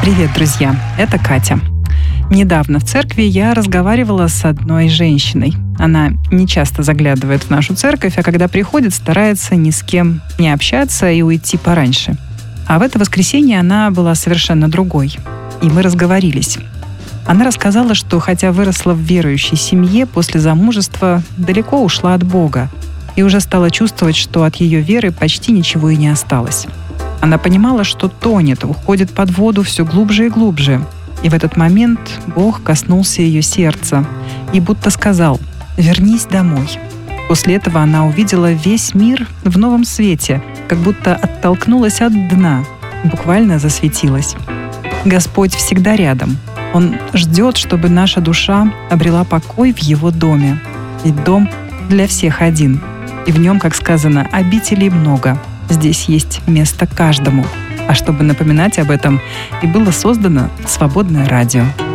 Привет, друзья! Это Катя. Недавно в церкви я разговаривала с одной женщиной. Она не часто заглядывает в нашу церковь, а когда приходит, старается ни с кем не общаться и уйти пораньше. А в это воскресенье она была совершенно другой. И мы разговорились. Она рассказала, что хотя выросла в верующей семье, после замужества далеко ушла от Бога и уже стала чувствовать, что от ее веры почти ничего и не осталось. Она понимала, что тонет, уходит под воду все глубже и глубже. И в этот момент Бог коснулся ее сердца и будто сказал: «Вернись домой». После этого она увидела весь мир в новом свете, как будто оттолкнулась от дна, буквально засветилась. Господь всегда рядом. Он ждет, чтобы наша душа обрела покой в Его доме. Ведь дом для всех один. И в нем, как сказано, обителей много. Здесь есть место каждому. А чтобы напоминать об этом, и было создано «Свободное радио».